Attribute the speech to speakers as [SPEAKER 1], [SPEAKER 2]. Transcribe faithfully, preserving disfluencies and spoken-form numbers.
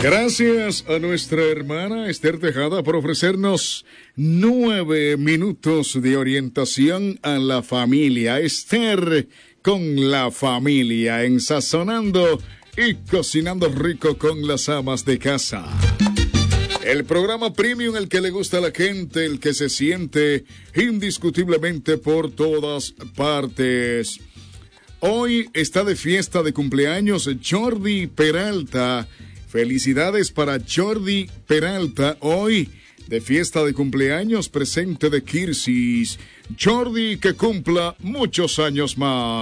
[SPEAKER 1] Gracias a nuestra hermana Esther Tejada por ofrecernos nueve minutos de orientación a la familia. Esther con la familia, ensazonando y cocinando rico con las amas de casa. El programa premium, el que le gusta a la gente, el que se siente indiscutiblemente por todas partes. Hoy está de fiesta de cumpleaños Jordi Peralta. Felicidades para Jordi Peralta, hoy de fiesta de cumpleaños, presente de Kirsis. Jordi, que cumpla muchos años más.